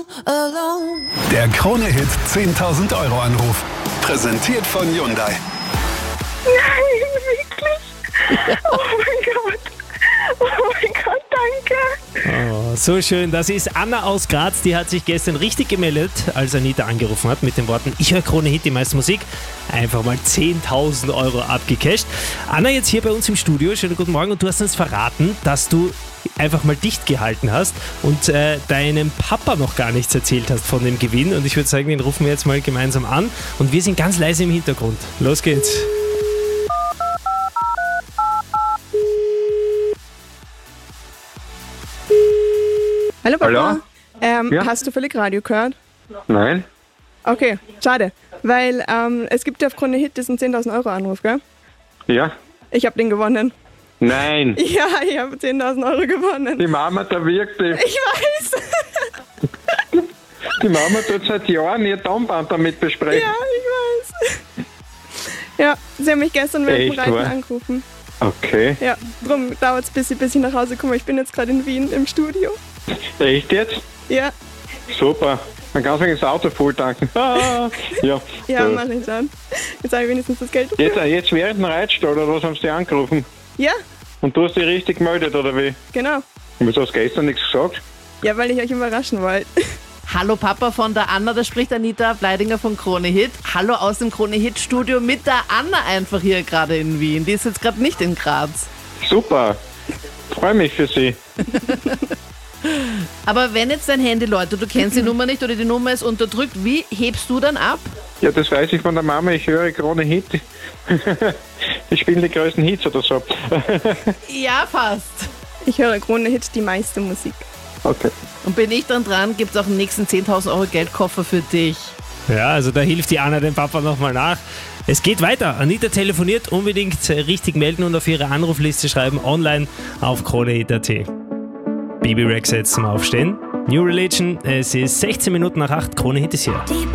Der Krone-Hit 10.000 Euro Anruf. Präsentiert von Hyundai. Nein, wirklich? Oh mein Gott, danke. Oh, so schön. Das ist Anna aus Graz. Die hat sich gestern richtig gemeldet, als Anita angerufen hat mit den Worten: Ich höre Krone-Hit, die meiste Musik. Einfach mal 10.000 Euro abgecasht. Anna, jetzt hier bei uns im Studio. Schönen guten Morgen. Und du hast uns verraten, dass du einfach mal dicht gehalten hast und deinem Papa noch gar nichts erzählt hast von dem Gewinn. Und ich würde sagen, den rufen wir jetzt mal gemeinsam an. Und wir sind ganz leise im Hintergrund. Los geht's. Hallo Papa. Hallo? Ja? Hast du völlig Radio gehört? Nein? Okay, schade. Weil es gibt ja auf Krone-Hit diesen 10.000 Euro Anruf, gell? Ja? Ich habe den gewonnen. Nein! Ja, ich habe 10.000 Euro gewonnen. Die Mama da wirklich. Ich weiß. Die Mama tut seit Jahren ihr Tonband damit besprechen. Ja, ich weiß. Ja, sie haben mich gestern während dem Echt, Reiten wahr? angerufen. Okay. Ja, darum dauert es bis ich nach Hause komme. Ich bin jetzt gerade in Wien im Studio. Echt jetzt? Ja, Super. Man kann sich das Auto voll tanken. Ah, ja. ja, So. mach ich dann. Jetzt habe ich wenigstens das Geld. Jetzt während dem Reitstall, oder was haben sie dich angerufen? Ja, Und du hast dich richtig gemeldet, oder wie? genau. Und wieso hast du gestern nichts gesagt? Ja, weil ich euch überraschen wollte. Hallo Papa von der Anna, da spricht Anita Bleidinger von Krone-Hit. Hallo aus dem Krone-Hit-Studio mit der Anna einfach hier gerade in Wien. Die ist jetzt gerade nicht in Graz. Super. Freue mich für Sie. Aber wenn jetzt dein Handy läutet, du kennst die Nummer nicht oder die Nummer ist unterdrückt, wie hebst du dann ab? Ja, das weiß ich von der Mama. Ich höre Krone-Hit. Ich spiele die größten Hits oder so. Ja, fast. Ich höre Krone-Hit, die meiste Musik. Okay. Und bin ich dann dran, gibt es auch den nächsten 10.000 Euro Geldkoffer für dich. Ja, also da hilft die Anna dem Papa nochmal nach. Es geht weiter. Anita telefoniert, unbedingt richtig melden und auf ihre Anrufliste schreiben, online auf Krone-Hit.at. Bibi Rex jetzt zum Aufstehen. New Religion, es ist 16 Minuten nach 8, Krone-Hit ist hier.